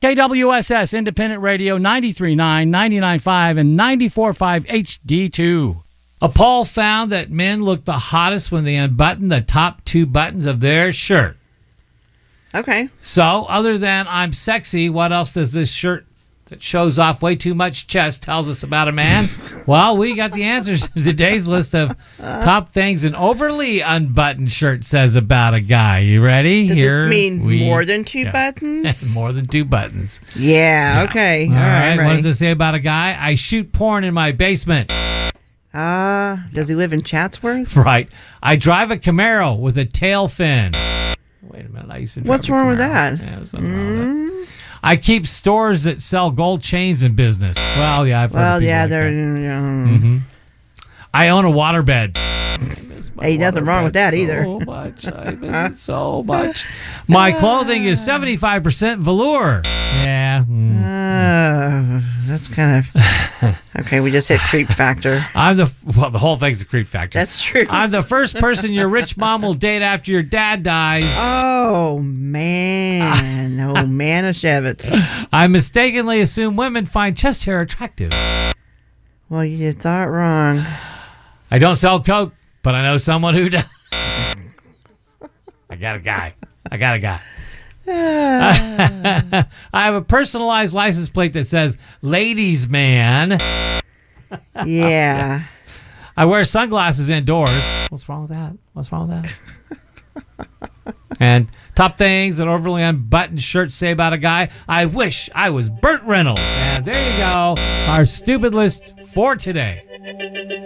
KWSS Independent Radio 93.9, 99.5, and 94.5 HD2. A poll found that men look the hottest when they unbutton the top two buttons of their shirt. Okay. So, other than I'm sexy, what else does this shirt that shows off way too much chest tells us about a man? Well, we got the answers to today's list of top things an overly unbuttoned shirt says about a guy. You ready? Does this mean more than two buttons? More than two buttons. Yeah. Okay. All right. What does ready. it say about a guy? I shoot porn in my basement. Does he live in Chatsworth? Right. I drive a Camaro with a tail fin. Wait a minute. I used to drive What's a wrong with Camaro. that? Yeah, there's something wrong with that. I keep stores that sell gold chains in business. Well, yeah, I've heard of people like that. I own a waterbed. Ain't nothing wrong with that either. So much. I miss it so much. My clothing is 75% velour. Yeah. That's kind of... Okay, we just hit creep factor. The whole thing's a creep factor. That's true. I'm the first person your rich mom will date after your dad dies. Oh, man. Oh, man of Shevitz. I mistakenly assume women find chest hair attractive. Well, you thought wrong. I don't sell coke, but I know someone who does. I got a guy. I have a personalized license plate that says ladies man. Yeah. I wear sunglasses indoors. What's wrong with that? And top things that overly unbuttoned shirts say about a guy. I wish I was Burt Reynolds. And there you go. Our stupid list for today.